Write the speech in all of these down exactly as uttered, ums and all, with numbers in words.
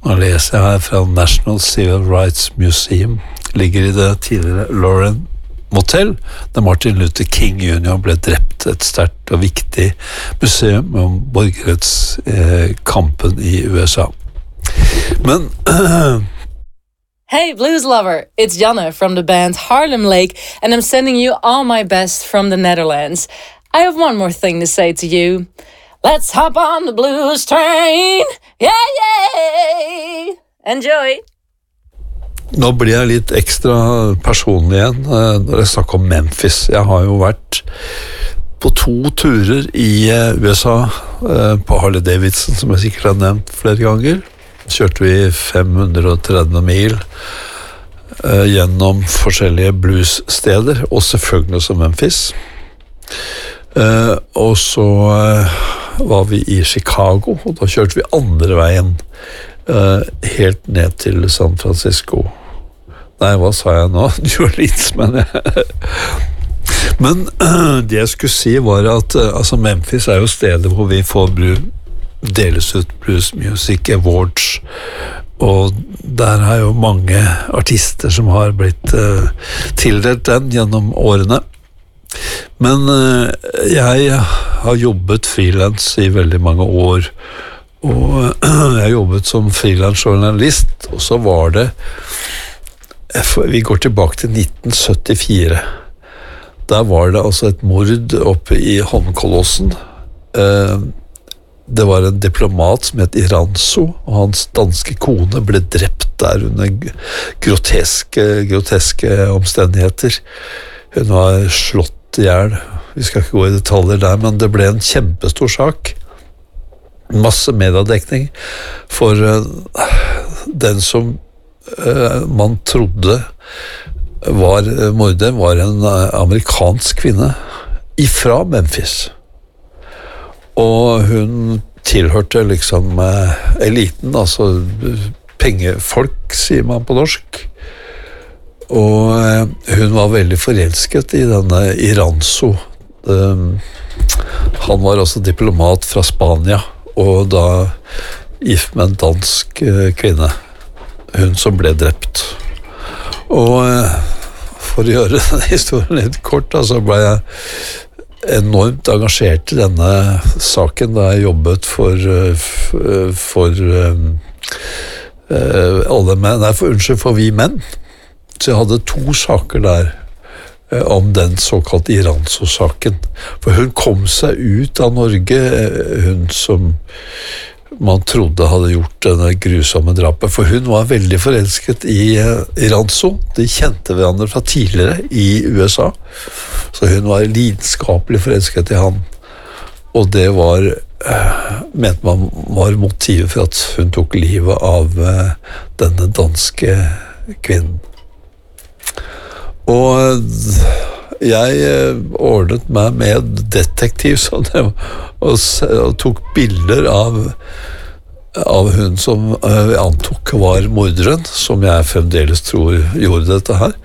Nå leser jeg her fra National Civil Rights Museum, ligger i det tidligere Lauren Motel, der Martin Luther King junior ble drept, et sterkt og viktig museum om borgerrettskampen i U S A. Men Hey blues lover, it's Janne from the band Harlem Lake, and I'm sending you all my best from the Netherlands. I have one more thing to say to you. Let's hop on the blues train. Yeah, yeah. Enjoy. Nå blir jeg litt ekstra personlig igjen når jeg snakker om Memphis. Jeg har jo vært på to turer i U S A, på Harley Davidson, som jeg sikkert har nevnt flere ganger. Kjørte vi fem hundre og tretti mil gjennom forskjellige bluessteder, og selvfølgelig også Memphis. Og så var vi i Chicago, og da kjørte vi andre veien, helt ned til San Francisco. Nei, hva sa jeg nå? New Orleans, men jeg... Men det jeg skulle si var at altså Memphis er jo stedet hvor vi får blues, deles ut Blues Music Awards, og der er jo mange artister som har blitt uh, tildelt den gjennom årene. Men uh, jeg har jobbet freelance i veldig mange år, og uh, jeg har jobbet som freelance journalist, og så var det, vi går tilbake til nitten syttifire. Der var det altså et mord oppe i Holmenkollåsen. Uh, Det var en diplomat som het Iranzo, og hans danske kone ble drept der under groteske, groteske omstendigheter. Hun var slått ihjel. Vi skal ikke gå i detaljer der, men det ble en kjempestor sak. Masse mediedekning for uh, den som uh, man trodde var uh, mordet, var en uh, amerikansk kvinne ifra Memphis. Og hun tilhørte liksom eh, eliten, altså pengefolk, sier man på norsk. Og eh, hun var veldig forelsket i denne Iranzo. Um, han var også diplomat fra Spania, og da gift med en dansk eh, kvinne. Hun som ble drept. Og eh, for å gjøre denne historien litt kort, altså ble jeg enormt engasjert i denne saken da jeg jobbet for for um, uh, alle menn, nei, for, unnskyld, for vi menn. Så jeg hadde to saker der uh, om den såkalte Iranzo-saken. For hun kom seg ut av Norge, uh, hun som man trodde hadde gjort denne grusomme drapet, for hun var veldig forelsket i uh, Iranzo. De kjente hverandre fra tidligere i U S A, så hun var lidenskapelig forelsket i han. Og det var, uh, mente man var motivet for at hun tok livet av uh, denne danske kvinnen. Og uh, jeg ordnet meg med detektiv sånn, og, og tok bilder av, av hun som jeg antok var morderen, som jeg fremdeles tror gjorde dette her.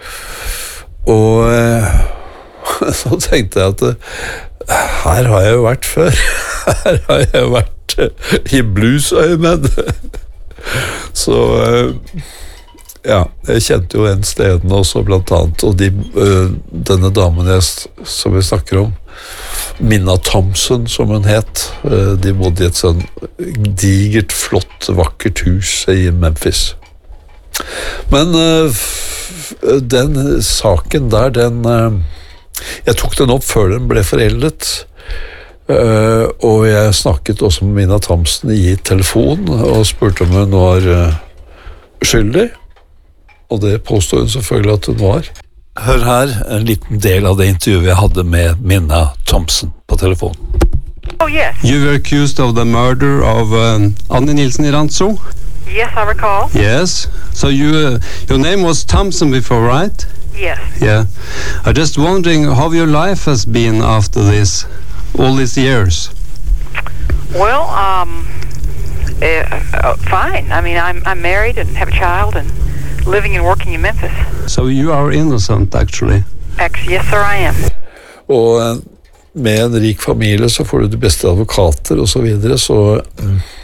Og så tenkte jeg at her har jeg jo vært før. Her har jeg jo vært i bluesøyemed. Så ja, jeg kjente jo en stedene også blant annet, og de, øh, denne damen jeg, som vi snakker om, Minna Thompson som hun het, øh, de bodde i et sånn digert, flott, vakkert hus i Memphis. Men øh, den saken der, den, øh, jeg tok den opp før den ble foreldet, øh, og jeg snakket også med Minna Thompson i telefon, og spurte om hun var øh, skyldig. Og det påstod hun selvfølgelig at hun var. Hør her en liten del av det intervjuet jeg hadde med Minna Thompson på telefonen. Oh, yes. You were accused of the murder of um, Annie Nilsen Iranzo? Yes, I recall. Yes. So you, uh, your name was Thompson before, right? Yes. Yeah. I'm just wondering how your life has been after this, all these years. Well, um, uh, uh, fine. I mean, I'm, I'm married and have a child and living and working in Memphis. So you are innocent, actually. Actually, yes, sir, I am. Og med en rik familie så får du de beste advokater og så videre, så